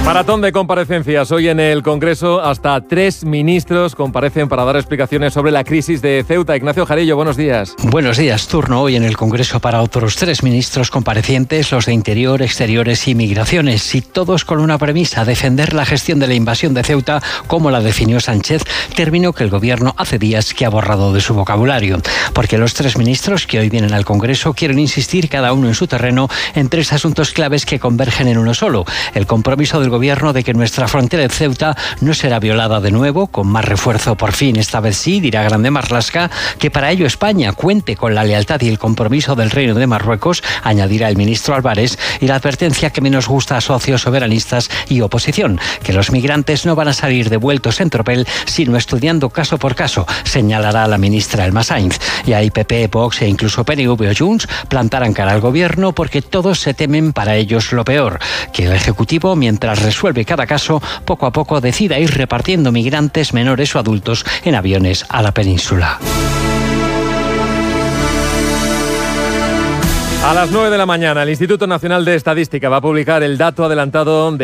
Maratón de comparecencias. Hoy en el Congreso hasta 3 ministros comparecen para dar explicaciones sobre la crisis de Ceuta. Ignacio Jarillo, buenos días. Buenos días. Turno hoy en el Congreso para otros 3 ministros comparecientes, los de Interior, Exteriores y Migraciones. Y todos con una premisa: defender la gestión de la invasión de Ceuta, como la definió Sánchez, término que el Gobierno hace días que ha borrado de su vocabulario. Porque los 3 ministros que hoy vienen al Congreso quieren insistir cada uno en su terreno en 3 asuntos claves que convergen en uno solo: el compromiso del Gobierno de que nuestra frontera de Ceuta no será violada de nuevo, con más refuerzo por fin, esta vez sí, dirá Grande Marlaska, que para ello España cuente con la lealtad y el compromiso del Reino de Marruecos, añadirá el ministro Álvarez, y la advertencia que menos gusta a socios soberanistas y oposición: que los migrantes no van a salir devueltos en tropel, sino estudiando caso por caso, señalará la ministra Elma Sainz. Y ahí PP, Vox e incluso PNV o Junts plantarán cara al Gobierno porque todos se temen para ellos lo peor: que el Ejecutivo, mientras resuelve cada caso, poco a poco decida ir repartiendo migrantes menores o adultos en aviones a la península. A las 9 de la mañana, el Instituto Nacional de Estadística va a publicar el dato adelantado de